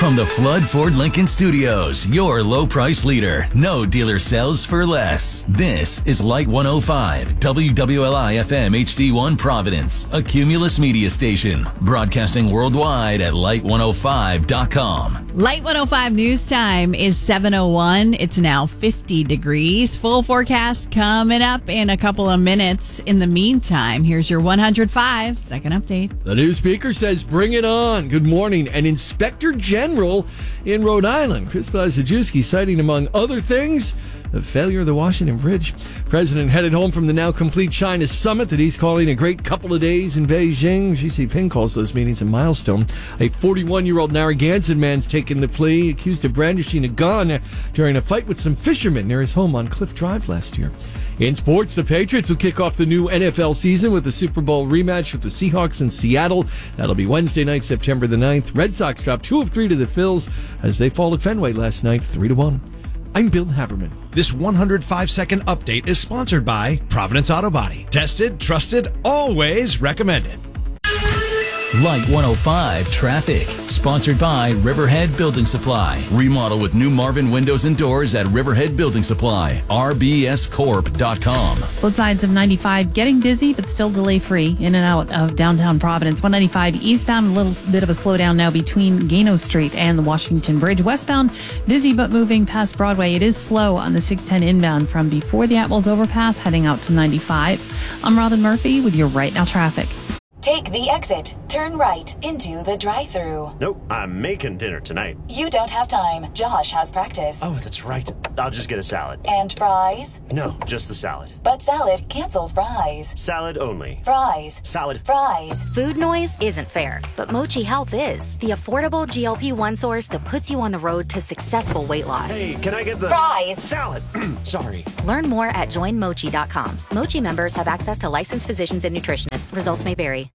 From the Flood Ford Lincoln Studios, your low price leader. No dealer sells for less. This is Light 105, WWLI FM HD1 Providence, a Cumulus media station. Broadcasting worldwide at light105.com. Light 105 news time is 7:01. It's now 50 degrees. Full forecast coming up in a couple of minutes. In the meantime, here's your 105 second update. The new speaker says, bring it on. Good morning. An inspector general in Rhode Island, Chris Blazajewski, citing, among other things, the failure of the Washington Bridge. President headed home from the now complete China summit that he's calling a great couple of days in Beijing. Xi Jinping calls those meetings a milestone. A 41-year-old Narragansett man's taken the plea, accused of brandishing a gun during a fight with some fishermen near his home on Cliff Drive last year. In sports, the Patriots will kick off the new NFL season with the Super Bowl rematch with the Seahawks in Seattle. That'll be Wednesday night, September the 9th. Red Sox dropped 2 of 3 to the Phils as they fall at Fenway last night, 3-1. I'm Bill Haberman. This 105-second update is sponsored by Providence Auto Body. Tested, trusted, always recommended. Light 105 traffic, sponsored by Riverhead Building Supply. Remodel with new Marvin windows and doors at Riverhead Building Supply. rbscorp.com. Both sides of 95 getting busy, but still delay-free in and out of downtown Providence. 195 eastbound, a little bit of a slowdown now between Gano Street and the Washington Bridge. Westbound, busy but moving past Broadway. It is slow on the 610 inbound from before the Atwells overpass heading out to 95. I'm Robin Murphy with your Right Now traffic. Take the exit. Turn right into the drive-thru. Nope, I'm making dinner tonight. You don't have time. Josh has practice. Oh, that's right. I'll just get a salad. And fries? No, just the salad. But salad cancels fries. Salad only. Fries. Salad. Fries. Food noise isn't fair, but Mochi Health is. The affordable GLP-1 source that puts you on the road to successful weight loss. Hey, can I get the fries? Salad. Sorry. Learn more at joinmochi.com. Mochi members have access to licensed physicians and nutritionists. Results may vary.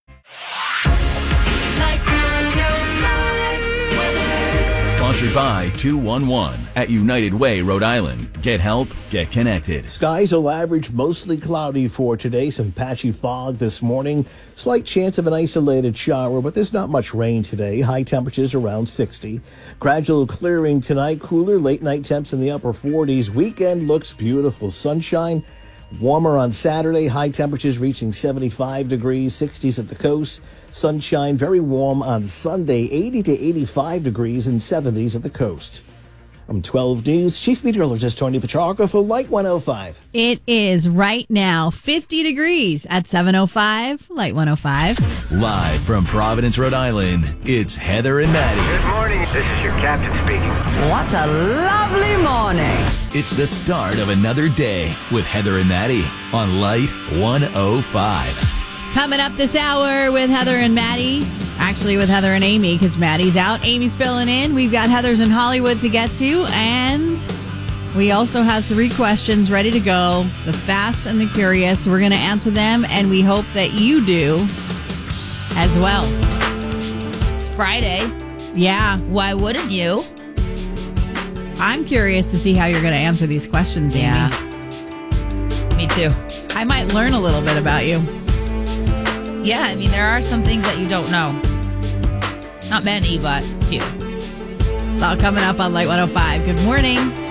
Sponsored by 211 at United Way, Rhode Island. Get help, get connected. Skies will average mostly cloudy for today. Some patchy fog this morning. Slight chance of an isolated shower, but there's not much rain today. High temperatures around 60. Gradual clearing tonight. Cooler late night temps in the upper 40s. Weekend looks beautiful. Sunshine. Warmer on Saturday, high temperatures reaching 75 degrees, 60s at the coast. Sunshine, very warm on Sunday, 80 to 85 degrees and 70s at the coast. I'm 12 News Chief Meteorologist Tony Petrarca for Light 105. It is right now 50 degrees at 7:05. Light 105. Live from Providence, Rhode Island, it's Heather and Maddie. Good morning. This is your captain speaking. What a lovely morning. It's the start of another day with Heather and Maddie on Light 105. Coming up this hour with Heather and Maddie. Actually, with Heather and Amy, because Maddie's out. Amy's filling in. We've got Heather's in Hollywood to get to. And we also have 3 questions ready to go. The fast and the curious. We're going to answer them, and we hope that you do as well. It's Friday. Yeah. Why wouldn't you? I'm curious to see how you're going to answer these questions, Amy. Yeah. Me too. I might learn a little bit about you. Yeah, I mean, there are some things that you don't know. Not many, but few. It's all coming up on Light 105. Good morning.